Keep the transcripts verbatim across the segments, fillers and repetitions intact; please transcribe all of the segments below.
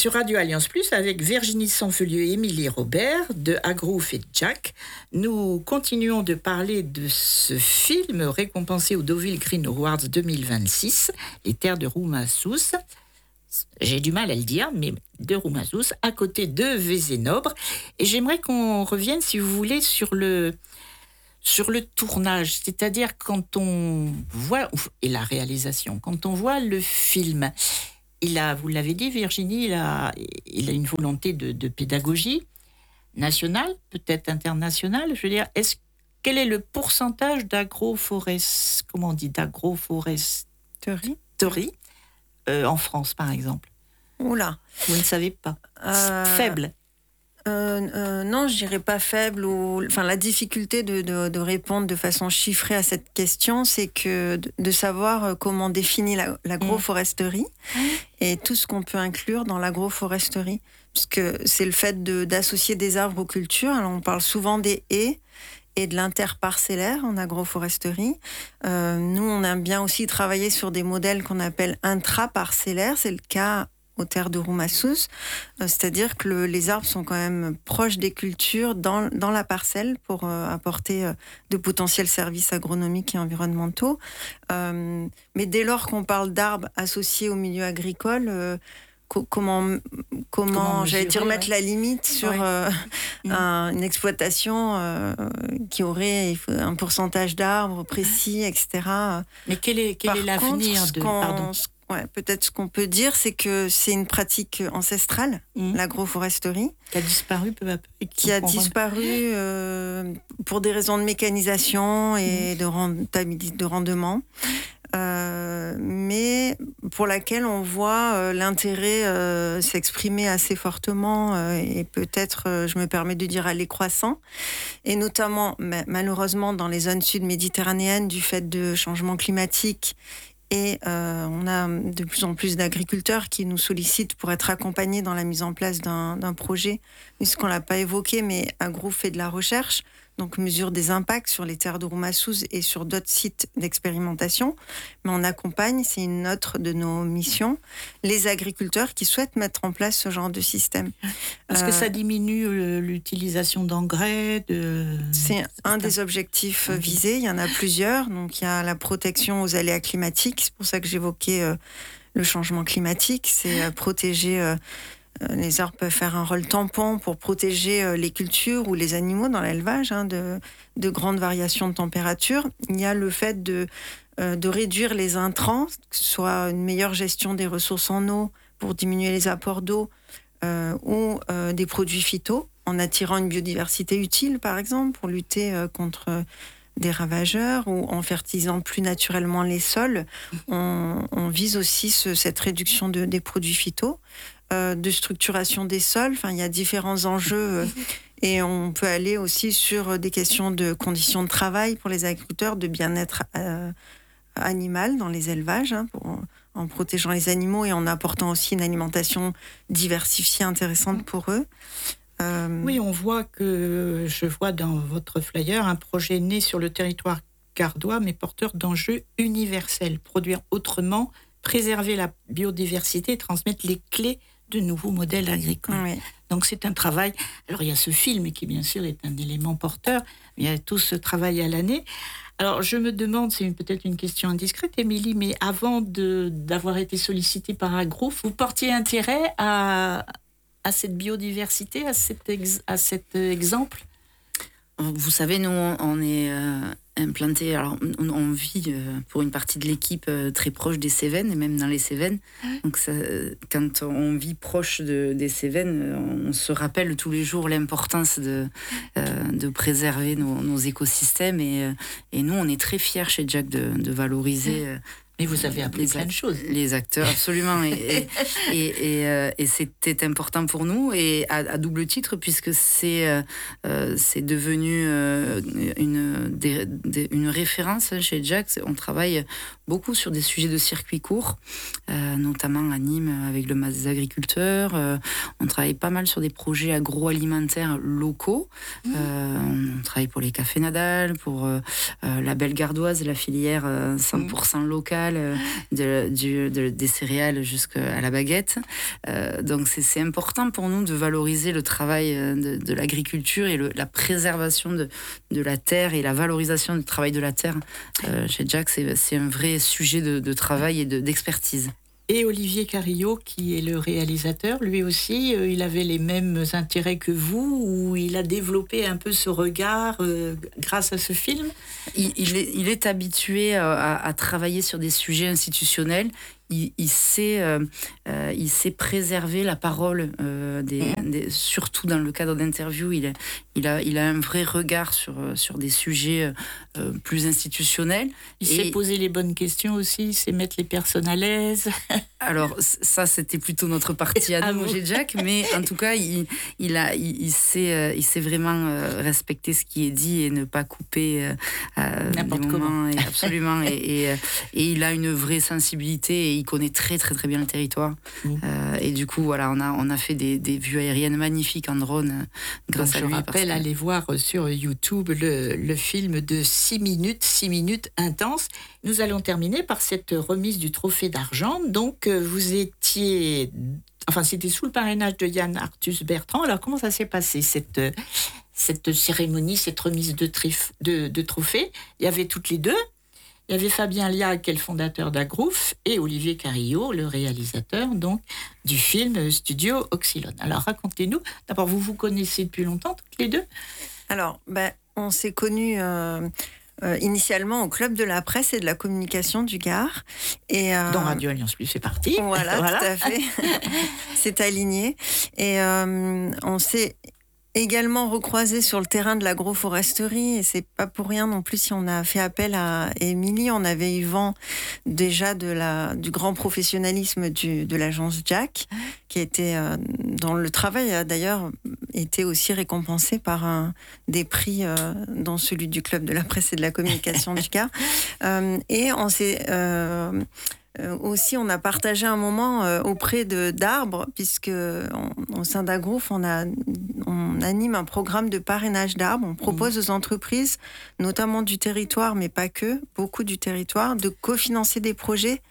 sur Radio Alliance Plus avec Virginie Sanfelieu et Émilie Robert de Agrouf et Jack. Nous continuons de parler de ce film récompensé au Deauville Green Awards deux mille vingt-six, Les Terres de Roumassous. J'ai du mal à le dire, mais de Roumassous, à côté de Vézénobre. Et j'aimerais qu'on revienne, si vous voulez, sur le, sur le tournage. C'est-à-dire quand on voit, et la réalisation, quand on voit le film, il a, vous l'avez dit Virginie, il a, il a une volonté de, de pédagogie nationale, peut-être internationale. Je veux dire, est-ce, quel est le pourcentage d'agroforest, comment on dit, d'agroforesterie Euh, en France, par exemple? Oula. Vous ne savez pas. Euh, Faible. Euh, euh, non, je dirais pas faible. Ou, enfin, la difficulté de, de, de répondre de façon chiffrée à cette question, c'est que de, de savoir comment définir la, l'agroforesterie mmh. et tout ce qu'on peut inclure dans l'agroforesterie. Parce que c'est le fait de, d'associer des arbres aux cultures. Alors, on parle souvent des haies et de l'interparcellaire en agroforesterie. Euh, nous, on aime bien aussi travailler sur des modèles qu'on appelle intraparcellaires. C'est le cas aux terres de Roumassous. Euh, c'est-à-dire que le, les arbres sont quand même proches des cultures dans, dans la parcelle pour euh, apporter euh, de potentiels services agronomiques et environnementaux. Euh, mais dès lors qu'on parle d'arbres associés au milieu agricole, euh, Comment, comment, comment j'allais dire, mettre ouais. la limite sur ouais. euh, mmh. un, une exploitation euh, qui aurait un pourcentage d'arbres précis, et cetera. Mais quel est, quel est l'avenir contre, de... Pardon. Ouais, peut-être ce qu'on peut dire, c'est que c'est une pratique ancestrale, mmh. l'agroforesterie. Qui a disparu peu à peu. Qui, qui a disparu euh, pour des raisons de mécanisation et mmh. de, rentabilité, de rendement. Euh, mais pour laquelle on voit euh, l'intérêt euh, s'exprimer assez fortement euh, et peut-être, euh, je me permets de dire, aller croissant. Et notamment, ma- malheureusement, dans les zones sud-méditerranéennes, du fait de changements climatiques. Et euh, on a de plus en plus d'agriculteurs qui nous sollicitent pour être accompagnés dans la mise en place d'un, d'un projet. Puisqu'on ne l'a pas évoqué, mais Agrouf fait de la recherche, donc mesure des impacts sur les terres de Roumassous et sur d'autres sites d'expérimentation. Mais on accompagne, c'est une autre de nos missions, les agriculteurs qui souhaitent mettre en place ce genre de système. Parce euh, que ça diminue l'utilisation d'engrais de... C'est un des objectifs okay. visés, il y en a plusieurs. Donc il y a la protection aux aléas climatiques, c'est pour ça que j'évoquais euh, le changement climatique, c'est euh, protéger... Euh, Les arbres peuvent faire un rôle tampon pour protéger les cultures ou les animaux dans l'élevage hein, de, de grandes variations de température. Il y a le fait de, euh, de réduire les intrants, que ce soit une meilleure gestion des ressources en eau pour diminuer les apports d'eau euh, ou euh, des produits phytos en attirant une biodiversité utile, par exemple, pour lutter euh, contre des ravageurs ou en fertilisant plus naturellement les sols. On, on vise aussi ce, cette réduction de, des produits phytos. Euh, de structuration des sols, enfin, il y a différents enjeux euh, et on peut aller aussi sur des questions de conditions de travail pour les agriculteurs, de bien-être euh, animal dans les élevages, hein, pour, en protégeant les animaux et en apportant aussi une alimentation diversifiée, intéressante pour eux. Euh... Oui, on voit que, je vois dans votre flyer, un projet né sur le territoire gardois, mais porteur d'enjeux universels, produire autrement, préserver la biodiversité et transmettre les clés de nouveaux modèles agricoles. Oui. Donc c'est un travail, alors il y a ce film qui bien sûr est un élément porteur, mais il y a tout ce travail à l'année. Alors je me demande, c'est peut-être une question indiscrète Émilie, mais avant de, d'avoir été sollicitée par Agrouf, vous portiez intérêt à, à cette biodiversité, à cet, ex, à cet exemple? Vous savez, nous on est... Euh... implanté, alors on, on vit euh, pour une partie de l'équipe euh, très proche des Cévennes et même dans les Cévennes. Donc ça, quand on vit proche de, des Cévennes, on se rappelle tous les jours l'importance de, euh, de préserver nos, nos écosystèmes et, et nous on est très fiers chez Jack de, de valoriser. Euh, Mais vous avez appris plein de choses. Les acteurs, absolument. et, et, et, et, euh, et c'était important pour nous, et à, à double titre, puisque c'est, euh, c'est devenu euh, une, des, des, une référence chez Jack. On travaille beaucoup sur des sujets de circuit court, euh, notamment à Nîmes avec le Mas des agriculteurs. Euh, on travaille pas mal sur des projets agroalimentaires locaux. Mmh. Euh, on travaille pour les Cafés Nadal, pour euh, la Belle Gardoise, la filière cent pour cent locale, végétale, euh, de, du, de, des céréales jusqu'à la baguette. Euh, donc c'est, c'est important pour nous de valoriser le travail de, de l'agriculture et le, la préservation de, de la terre et la valorisation du travail de la terre. Euh, chez Jack, c'est, c'est un vrai sujet de, de travail et de, d'expertise. Et Olivier Carillo, qui est le réalisateur, lui aussi, euh, il avait les mêmes intérêts que vous, ou il a développé un peu ce regard euh, grâce à ce film. Il, il, est, il est habitué à, à travailler sur des sujets institutionnels. Il, il, sait, euh, euh, il sait préserver la parole, euh, des, des, surtout dans le cadre d'interviews. Il, il, a, il a un vrai regard sur, sur des sujets euh, plus institutionnels. Il et sait poser les bonnes questions aussi, il sait mettre les personnes à l'aise. Alors, ça, c'était plutôt notre partie à nous, chez Jack, mais en tout cas, il, il, a, il, il, sait, euh, il sait vraiment euh, respecter ce qui est dit et ne pas couper euh, n'importe des comment. moments. Et, absolument. et, et, et il a une vraie sensibilité et il connaît très, très, très bien le territoire. Mmh. Euh, et du coup, voilà, on a, on a fait des, des vues aériennes magnifiques en drone euh, grâce Donc, à lui. Je rappelle, que... allez voir sur YouTube le, le film de six minutes, six minutes intenses. Nous allons terminer par cette remise du trophée d'argent. Donc, vous étiez... Enfin, c'était sous le parrainage de Yann Arthus Bertrand. Alors, comment ça s'est passé, cette, cette cérémonie, cette remise de, trif, de, de trophée? Il y avait toutes les deux. Il y avait Fabien Liag, qui est le fondateur d'Agrouf, et Olivier Carillo, le réalisateur donc, du film Studio Oxylone. Alors, racontez-nous. D'abord, vous vous connaissez depuis longtemps, toutes les deux? Alors, ben, on s'est connus... Euh... Euh, initialement au Club de la Presse et de la Communication du Gard. Et, euh, dont Radio Alliance Plus fait partie. Voilà, voilà. Tout à fait. C'est aligné. Et euh, on s'est également recroisé sur le terrain de l'agroforesterie, et c'est pas pour rien non plus si on a fait appel à Émilie. On avait eu vent déjà de la, du grand professionnalisme du, de l'agence Jack, qui était euh, dont le travail a d'ailleurs été aussi récompensé par un, des prix euh, dans celui du Club de la Presse et de la Communication du Gard. Euh, et on s'est... Euh, Euh, aussi, on a partagé un moment euh, auprès de d'arbres, puisque on, au sein d'Agrouf, on, a, on anime un programme de parrainage d'arbres. On propose aux entreprises, notamment du territoire, mais pas que, beaucoup du territoire, de cofinancer des projets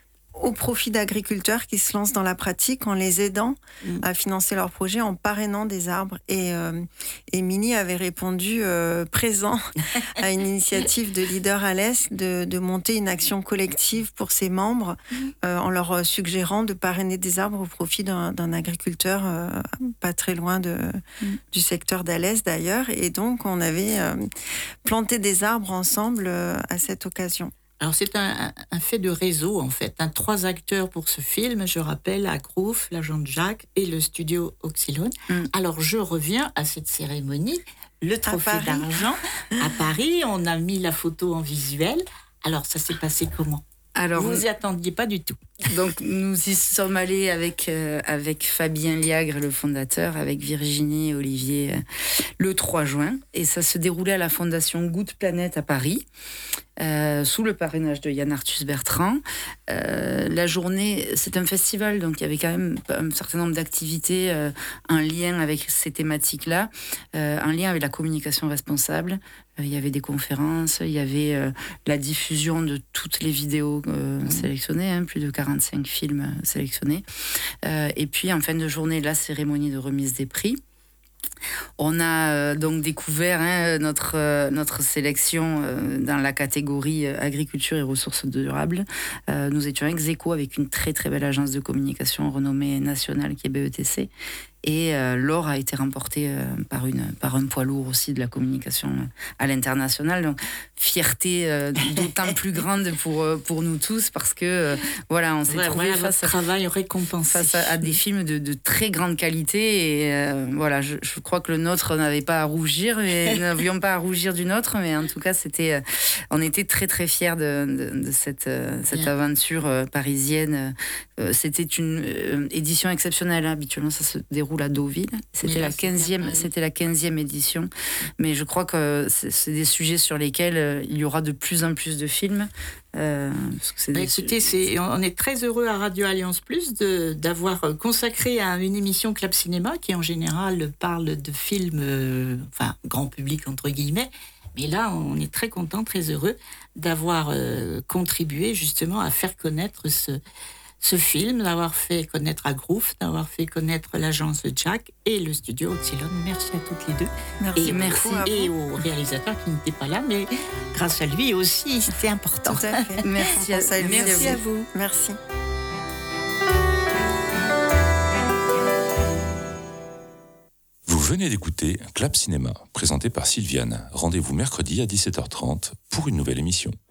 au profit d'agriculteurs qui se lancent dans la pratique en les aidant mmh. à financer leurs projets en parrainant des arbres. Et, euh, et Mini avait répondu euh, présent à une initiative de Leader à l'Est de, de monter une action collective pour ses membres mmh. euh, en leur suggérant de parrainer des arbres au profit d'un, d'un agriculteur euh, pas très loin de, mmh. du secteur d'Alès d'ailleurs. Et donc on avait euh, planté des arbres ensemble euh, à cette occasion. Alors, c'est un, un fait de réseau, en fait. Un, trois acteurs pour ce film, je rappelle, Agrouf, l'agent Jack et le studio Oxylone. Mm. Alors, je reviens à cette cérémonie, le trophée d'argent. À Paris, on a mis la photo en visuel. Alors, ça s'est passé comment ? Alors, vous vous y attendiez pas du tout. Donc, nous y sommes allés avec, euh, avec Fabien Liagre, le fondateur, avec Virginie et Olivier, euh, le trois juin. Et ça se déroulait à la Fondation Goutte Planète à Paris, euh, sous le parrainage de Yann Arthus Bertrand. Euh, la journée, c'est un festival, donc il y avait quand même un certain nombre d'activités euh, en lien avec ces thématiques-là, euh, en lien avec la communication responsable. Euh, il y avait des conférences, il y avait euh, la diffusion de toutes les vidéos euh, mmh. sélectionnées, hein, plus de quarante-cinq films sélectionnés. Euh, et puis, en fin de journée, la cérémonie de remise des prix. On a euh, donc découvert hein, notre, euh, notre sélection euh, dans la catégorie euh, agriculture et ressources durables. Euh, nous étions ex aequo avec une très très belle agence de communication renommée nationale qui est B E T C. Et euh, l'or a été remporté euh, par, une, par un poids lourd aussi de la communication à l'international. Donc, fierté euh, d'autant plus grande pour, pour nous tous parce que, euh, voilà, on s'est ouais, trouvé voilà, face, à, travail récompensé. face à, à des films de, de très grande qualité. Et euh, voilà, je, je crois que le nôtre n'avait pas à rougir, mais nous n'avions pas à rougir du nôtre. Mais en tout cas, c'était, euh, on était très, très fiers de, de, de cette, euh, cette aventure euh, parisienne. Euh, c'était une euh, édition exceptionnelle. Hein. Habituellement, ça se déroule à Deauville. C'était, oui, la quinzième, c'était la quinzième édition. Mais je crois que c'est, c'est des sujets sur lesquels euh, il y aura de plus en plus de films. Euh, parce que c'est bah des... écoutez, c'est, on est très heureux à Radio Alliance Plus de, d'avoir consacré à une émission Club Cinéma qui en général parle de films, euh, enfin grand public entre guillemets, Mais là, on est très content, très heureux d'avoir euh, contribué justement à faire connaître ce, ce film, d'avoir fait connaître Agrouf, d'avoir fait connaître l'agence Jack et le studio Oxylone. Merci à toutes les deux. Merci, et merci et au réalisateur qui n'était pas là, mais grâce à lui aussi, c'était important. Tout à fait. Merci, à, à lui, merci à vous. Merci. Vous venez d'écouter Clap Cinéma, présenté par Sylviane. Rendez-vous mercredi à dix-sept heures trente pour une nouvelle émission.